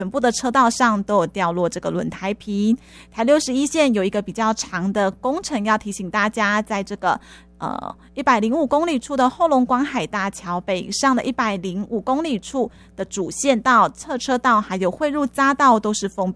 全部的车道上都有掉落这个轮胎皮。台61线有一个比较长的工程要提醒大家，在这个105公里处的后龙观海大桥北上的105公里处的主线道、侧车道还有汇入匝道都是封